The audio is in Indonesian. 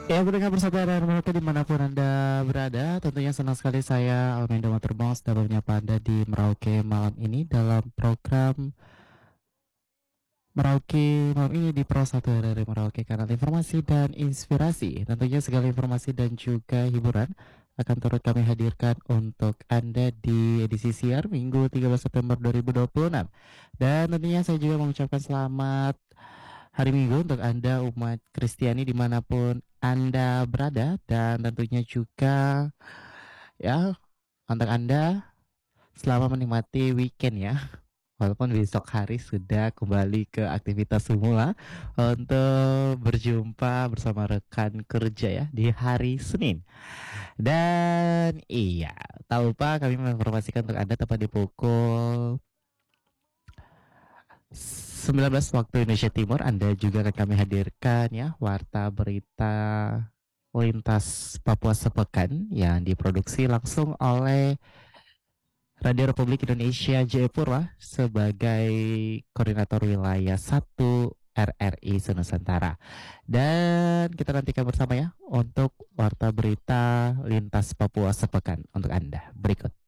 Ya, pendengar bersama dan Merauke dimanapun Anda berada, tentunya senang sekali saya Almendo Motorbox dapat menyapa Anda di Merauke malam ini dalam program Merauke malam ini di Pro 1 dari Merauke, kanal informasi dan inspirasi. Tentunya segala informasi dan juga hiburan akan turut kami hadirkan untuk Anda di edisi siar Minggu 13 September 2026. Dan tentunya saya juga mengucapkan selamat hari Minggu untuk Anda umat Kristiani dimanapun Anda berada, dan tentunya juga ya untuk Anda selamat menikmati weekend ya. Walaupun besok hari sudah kembali ke aktivitas semula untuk berjumpa bersama rekan kerja ya di hari Senin. Dan iya, tak lupa kami menginformasikan untuk Anda tepat di pukul 19 waktu Indonesia Timur. Anda juga akan kami hadirkan ya warta berita lintas Papua sepekan yang diproduksi langsung oleh Radio Republik Indonesia Jayapura sebagai koordinator wilayah 1 RRI Senusantara. Dan kita nantikan bersama ya untuk warta berita lintas Papua sepekan untuk Anda berikut.